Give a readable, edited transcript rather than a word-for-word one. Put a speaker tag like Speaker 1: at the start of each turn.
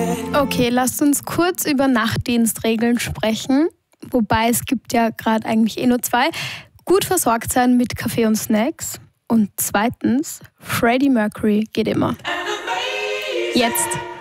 Speaker 1: Okay, lasst uns kurz über Nachtdienstregeln sprechen. Wobei es gibt ja gerade eigentlich nur zwei. Gut versorgt sein mit Kaffee und Snacks. Und zweitens, Freddie Mercury geht immer. Jetzt.